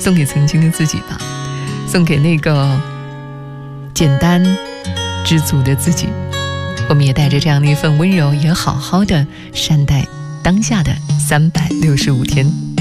送给曾经的自己吧，送给那个简单知足的自己。我们也带着这样的一份温柔，也好好的善待当下的365天。